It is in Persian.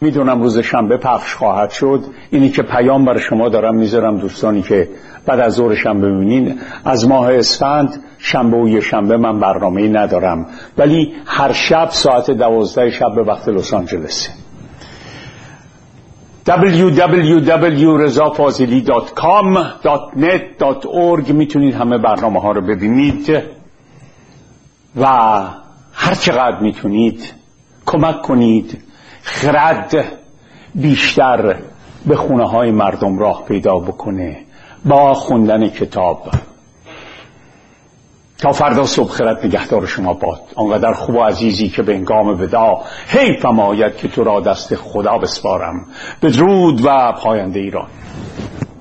میدونم روز شنبه پخش خواهد شد. اینی که پیام برای شما دارم میذارم دوستانی که بعد از ظهر شنبه ببینین، از ماه اسفند شنبه و یه شنبه من برنامه‌ای ندارم، ولی هر شب ساعت 12 شب به وقت لس آنجلس. www.rezafazili.com.net.org میتونید همه برنامه ها رو ببینید و هر چقدر میتونید کمک کنید خرد بیشتر به خونه های مردم راه پیدا بکنه با خوندن کتاب. تا فردا صبح خرد نگهدار شما باد. آنقدر خوب و عزیزی که به هنگام وداع حیفم آید که تو را دست خدا بسپارم. بدرود و پاینده ایران.